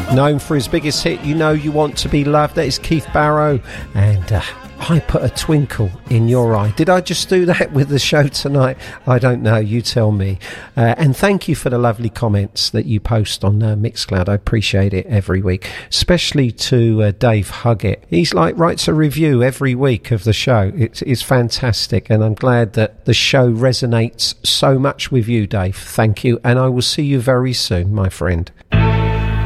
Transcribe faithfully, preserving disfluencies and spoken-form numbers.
Known for his biggest hit, You Know You Want to Be Loved. That is Keith Barrow. And uh, I Put a Twinkle in Your Eye. Did I just do that with the show tonight? I don't know. You tell me. Uh, and thank you for the lovely comments that you post on uh, Mixcloud. I appreciate it every week. Especially to uh, Dave Huggett. He's like writes a review every week of the show. It's, it's fantastic. And I'm glad that the show resonates so much with you, Dave. Thank you. And I will see you very soon, my friend.